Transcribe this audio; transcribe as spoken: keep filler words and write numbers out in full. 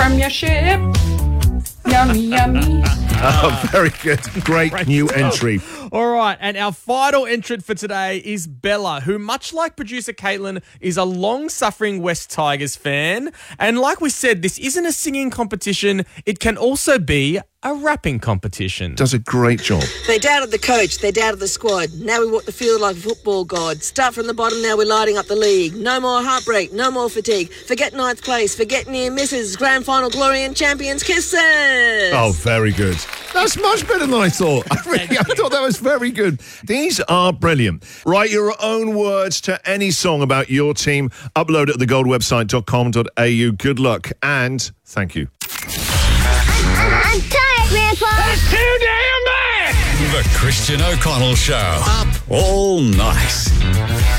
from your ship. Yummy, yummy. Oh, very good. Great Great new stuff. entry. All right, and our final entrant for today is Bella, who, much like producer Caitlin, is a long-suffering West Tigers fan. And like we said, this isn't a singing competition. It can also be a rapping competition. Does a great job. They doubted the coach, they doubted the squad. Now we walk the field like a football god. Start from the bottom, now we're lighting up the league. No more heartbreak, no more fatigue. Forget ninth place, forget near misses. Grand final glory and champions kisses. Oh, very good. That's much better than I thought. I, really, I thought that was very good. These are brilliant. Write your own words to any song about your team. Upload it at the gold website dot com dot a u. Good luck and thank you. I'm tired, Grandpa. That's too damn bad! The Christian O'Connell Show. Up all night.